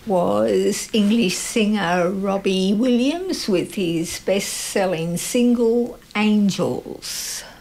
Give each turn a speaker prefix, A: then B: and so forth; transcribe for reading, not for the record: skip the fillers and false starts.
A: was English singer Robbie Williams with his best-selling single, Angels.